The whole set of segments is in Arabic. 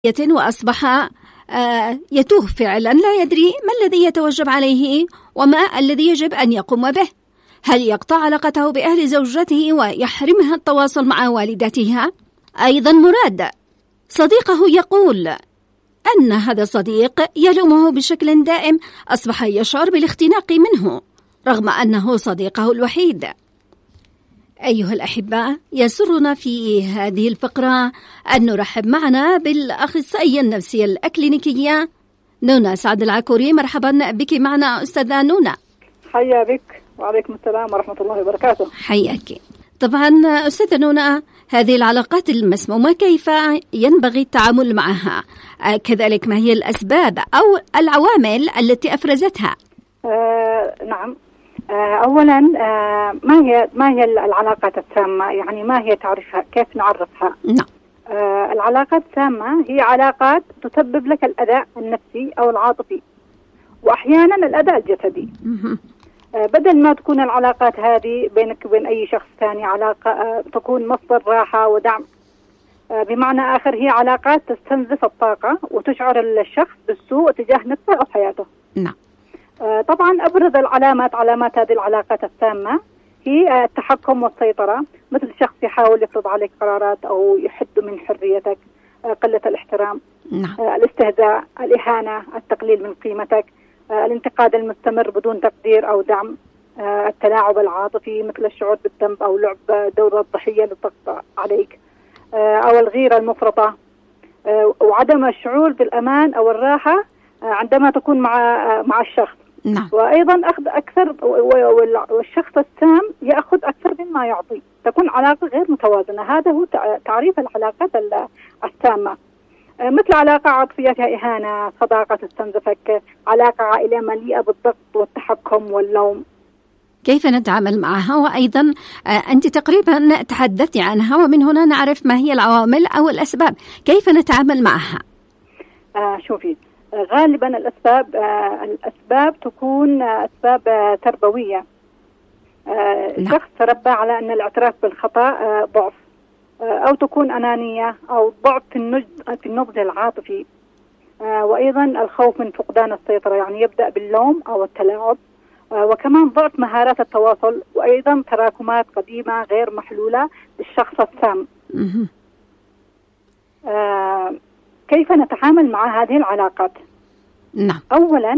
وأصبح يتوه فعلا، لا يدري ما الذي يتوجب عليه وما الذي يجب أن يقوم به. هل يقطع علاقته بأهل زوجته ويحرمها التواصل مع والدتها؟ أيضا مراد صديقه يقول أن هذا الصديق يلومه بشكل دائم، أصبح يشعر بالاختناق منه رغم أنه صديقه الوحيد. أيها الأحباء، يسرنا في هذه الفقرة أن نرحب معنا بالأخصائية النفسية الأكلينيكية نونا سعد العكوري. مرحبا بك معنا أستاذة نونا. حيا بك. وعليكم السلام ورحمة الله وبركاته. حياك. طبعا أستاذة نونا، هذه العلاقات المسمومة كيف ينبغي التعامل معها؟ كذلك ما هي الأسباب أو العوامل التي أفرزتها؟ نعم. أولا ما هي العلاقات السامة؟ يعني ما هي تعرفها؟ كيف نعرفها؟ نعم. العلاقات السامة هي علاقات تسبب لك الأذى النفسي أو العاطفي، وأحيانا الأذى الجسدي. بدل ما تكون العلاقات هذه بينك وبين أي شخص ثاني علاقة تكون مصدر راحة ودعم، بمعنى آخر هي علاقات تستنزف الطاقة وتشعر الشخص بالسوء تجاه نفسه أو حياته. نعم. طبعا أبرز علامات هذه العلاقات السامة هي التحكم والسيطرة، مثل شخص يحاول يفرض عليك قرارات أو يحد من حريتك، قلة الاحترام، نعم. الاستهزاء، الإهانة، التقليل من قيمتك، الانتقاد المستمر بدون تقدير أو دعم، التلاعب العاطفي مثل الشعور بالذنب أو لعب دور الضحية للضغط عليك، أو الغيرة المفرطة، وعدم الشعور بالأمان أو الراحة عندما تكون مع الشخص. نعم. وأيضا أخذ أكثر، والشخص السام يأخذ أكثر مما يعطي، تكون علاقة غير متوازنة. هذا هو تعريف العلاقات السامة. مثل علاقة عاطفية فيها إهانة، صداقة تستنزفك، علاقة عائلية مليئة بالضغط والتحكم واللوم. كيف نتعامل معها؟ وأيضا أنت تقريبا تحدثتي عنها، ومن هنا نعرف ما هي العوامل أو الأسباب. كيف نتعامل معها؟ شوفي، غالبا الأسباب تكون أسباب تربوية. شخص تربى على أن الاعتراف بالخطأ ضعف، أو تكون أنانية أو ضعف في النضج العاطفي، وأيضا الخوف من فقدان السيطرة، يعني يبدأ باللوم أو التلاعب، وكمان ضعف مهارات التواصل، وأيضا تراكمات قديمة غير محلولة للشخص السام. كيف نتعامل مع هذه العلاقات؟ نعم. أولا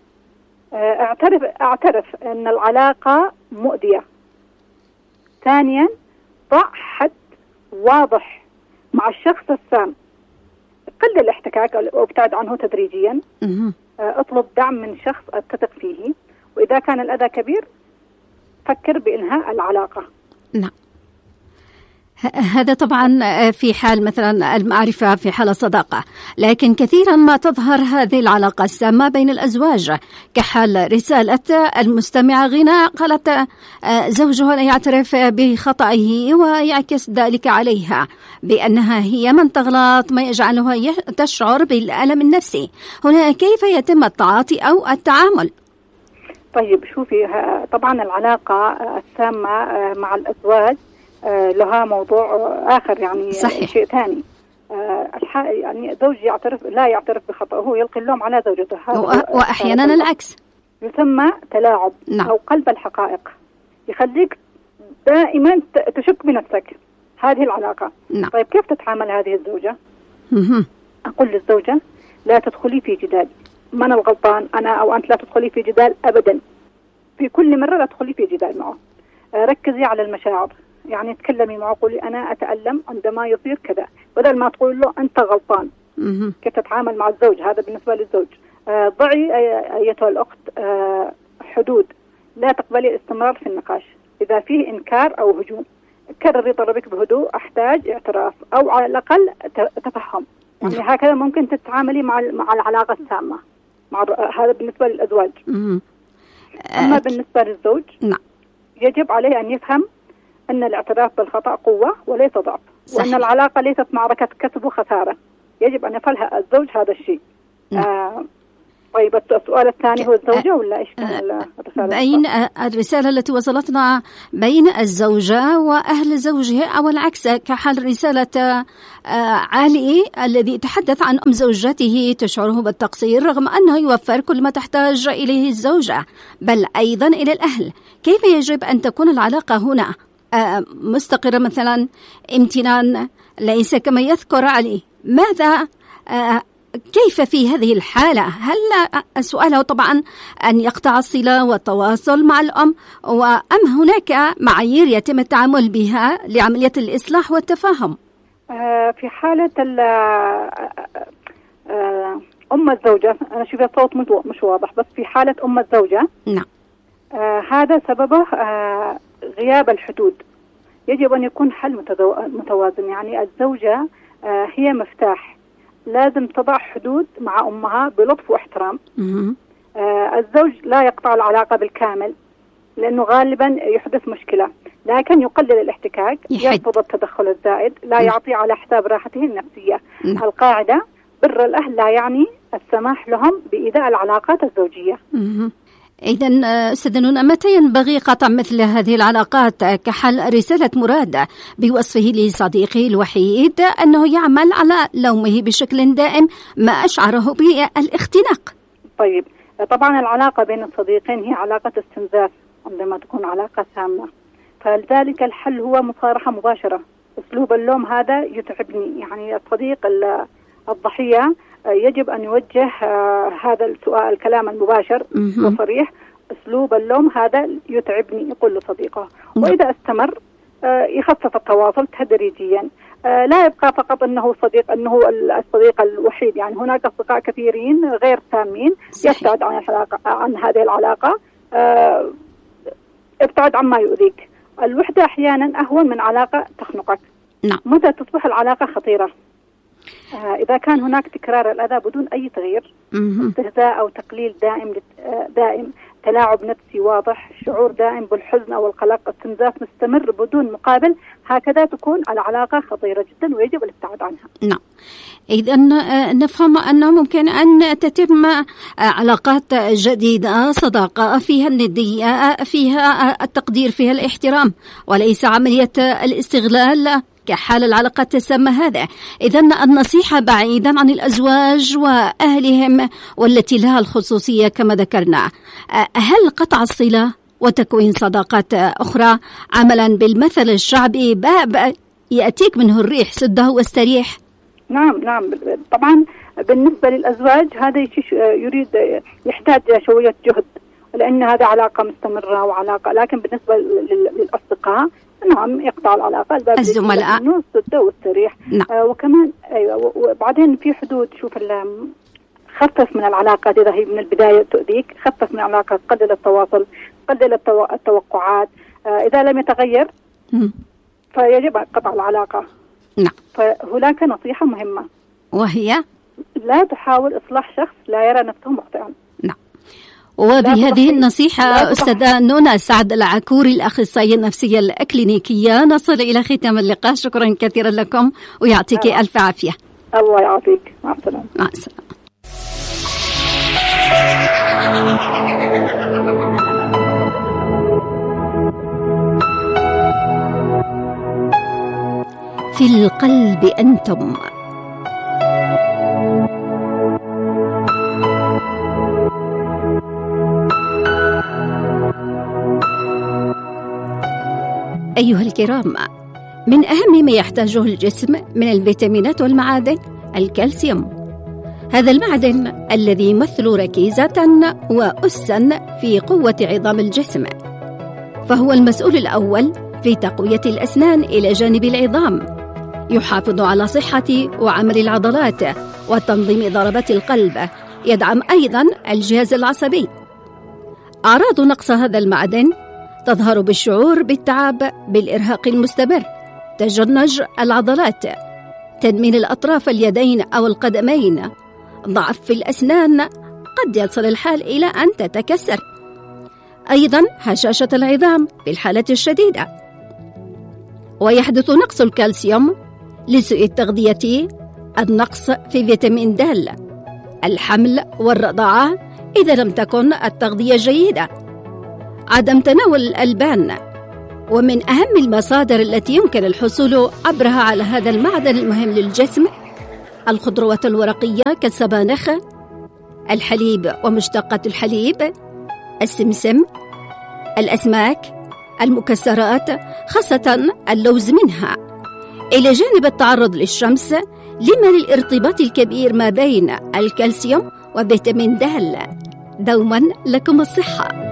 اعترف أن العلاقة مؤذية. ثانيا ضع حد واضح مع الشخص السام، قلل الاحتكاك وابتعد عنه تدريجيا. اطلب دعم من شخص تثق فيه، وإذا كان الأذى كبير فكر بإنهاء العلاقة. نعم. هذا طبعا في حال مثلا المعرفة، في حال الصداقة، لكن كثيرا ما تظهر هذه العلاقة السامة بين الأزواج، كحال رسالة المستمعة غنى قالت زوجها لا يعترف بخطئه ويعكس ذلك عليها بأنها هي من تغلط، ما يجعلها تشعر بالألم النفسي. هنا كيف يتم التعاطي أو التعامل؟ طيب شوفي، طبعا العلاقة السامة مع الأزواج لها موضوع آخر، يعني صحيح. شيء ثاني. يعني زوج لا يعترف بخطأه، يلقي اللوم على زوجته، وأحيانا العكس، يسمى تلاعب. نعم. أو قلب الحقائق، يخليك دائما تشك بنفسك. هذه العلاقة. نعم. طيب كيف تتعامل هذه الزوجة؟ أقول للزوجة لا تدخلي في جدال، من الغلطان أنا أو أنت؟ لا تدخلي في جدال أبدا، في كل مرة لا تدخلي في جدال معه. ركزي على المشاعر، يعني تكلمي معه، قولي أنا أتألم عندما يصير كذا، بدل ما تقول له أنت غلطان. كيف تتعامل مع الزوج؟ هذا بالنسبة للزوج. ضعي أيتها الأخت حدود، لا تقبلي الاستمرار في النقاش. إذا فيه إنكار أو هجوم كرري طلبك بهدوء، أحتاج اعتراف أو على الأقل تفهم. يعني هكذا ممكن تتعاملي مع العلاقة السامة. هذا بالنسبة للأزواج. أما بالنسبة للزوج، نعم، يجب عليه أن يفهم أن الاعتراف بالخطأ قوة وليس ضعف، وأن العلاقة ليست معركة كسب وخسارة. يجب أن يفعل الزوج هذا الشيء. طيب السؤال الثاني هو الزوجة ولا إيش كان الرسالة؟ بين الرسالة التي وصلتنا بين الزوجة وأهل زوجها، أو العكس كحال رسالة علي الذي تحدث عن أم زوجته تشعره بالتقصير رغم أنه يوفر كل ما تحتاج إليه الزوجة بل أيضا إلى الأهل. كيف يجب أن تكون العلاقة هنا مستقرة؟ مثلا امتنان ليس كما يذكر علي. ماذا كيف في هذه الحالة؟ هل سؤاله طبعا أن يقطع الصلة والتواصل مع الأم، أم هناك معايير يتم التعامل بها لعملية الإصلاح والتفاهم؟ في حالة أم الزوجة، أنا شوف الصوت مش واضح، بس في حالة أم الزوجة نعم هذا سببه غياب الحدود. يجب أن يكون حل متوازن، يعني الزوجة هي مفتاح، لازم تضع حدود مع أمها بلطف واحترام. الزوج لا يقطع العلاقة بالكامل لأنه غالبا يحدث مشكلة، لكن يقلل الاحتكاك، يرفض التدخل الزائد، لا يعطي على حساب راحته النفسية. القاعدة بر الأهل لا يعني السماح لهم بإيذاء العلاقات الزوجية. إذن أستاذ، متى ينبغي قطع مثل هذه العلاقات كحال رسالة مراد بوصفه لصديقه الوحيد أنه يعمل على لومه بشكل دائم ما أشعره بالاختناق؟ طيب طبعا العلاقة بين الصديقين هي علاقة استنزاف عندما تكون علاقة سامة، فلذلك الحل هو مصارحة مباشرة. أسلوب اللوم هذا يتعبني، يعني الصديق الضحية يجب أن يوجه هذا السؤال الكلام المباشر وصريح. أسلوب اللوم هذا يتعبني، يقول لصديقه. وإذا استمر يخفف التواصل تدريجيا، لا يبقى فقط أنه الصديق الوحيد، يعني هناك أصدقاء كثيرين غير سامين. يبتعد عن هذه العلاقة، ابتعد عما يؤذيك. الوحدة أحيانا أهون من علاقة تخنقك. متى تصبح العلاقة خطيرة؟ إذا كان هناك تكرار الأذى بدون أي تغيير، استهزاء أو تقليل دائم، تلاعب نفسي واضح، شعور دائم بالحزن أو القلق، استنزاف مستمر بدون مقابل، هكذا تكون العلاقة خطيرة جدا ويجب الابتعاد عنها. نعم. إذن نفهم أنه ممكن أن تتم علاقات جديدة، صداقة فيها الندية، فيها التقدير، فيها الاحترام، وليس عملية الاستغلال كحال العلاقات السامة هذا. إذن النصيحة بعيدا عن الأزواج وأهلهم والتي لها الخصوصية كما ذكرنا، هل قطع الصلة وتكوين صداقات أخرى عملا بالمثل الشعبي باب يأتيك منه الريح سده واستريح؟ نعم طبعا بالنسبة للأزواج هذا يحتاج شوية جهد، لأن هذا علاقة مستمرة وعلاقة، لكن بالنسبة للأصدقاء نعم يقطع العلاقة الزملاء السده والتريح. وكمان أيوة، وبعدين في حدود. شوف خفف من العلاقات إذا هي من البداية تؤذيك، خفف من العلاقات، قلل التواصل، قلل التوقعات. إذا لم يتغير فيجب قطع العلاقة. نعم. فهناك نصيحة مهمة وهي لا تحاول إصلاح شخص لا يرى نفسه مخطئا. نعم. وبهذه النصيحة أستاذة نونا سعد العكوري الأخصائية النفسية الأكلينيكية نصل إلى ختام اللقاء. شكرا كثيرا لكم ويعطيك ألف عافية. الله يعافيك. مع السلامة. مع السلامة. في القلب أنتم. أيها الكرام، من أهم ما يحتاجه الجسم من الفيتامينات والمعادن الكالسيوم. هذا المعدن الذي يمثل ركيزة وأسا في قوة عظام الجسم، فهو المسؤول الأول في تقوية الأسنان إلى جانب العظام، يحافظ على صحة وعمل العضلات وتنظيم ضربات القلب، يدعم أيضا الجهاز العصبي. أعراض نقص هذا المعدن تظهر بالشعور بالتعب، بالإرهاق المستمر، تجنج العضلات، تنميل الأطراف اليدين أو القدمين، ضعف في الأسنان، قد يصل الحال إلى أن تتكسر، أيضا هشاشة العظام في الحالة الشديدة. ويحدث نقص الكالسيوم لسوء التغذية، النقص في فيتامين د الحمل والرضاعة إذا لم تكن التغذية جيدة، عدم تناول الألبان، ومن أهم المصادر التي يمكن الحصول عبرها على هذا المعدن المهم للجسم الخضروات الورقية كالسبانخ، الحليب ومشتقات الحليب، السمسم، الأسماك، المكسرات خاصة اللوز منها، إلى جانب التعرض للشمس لما للارتباط الكبير ما بين الكالسيوم وفيتامين د. دوما لكم الصحة.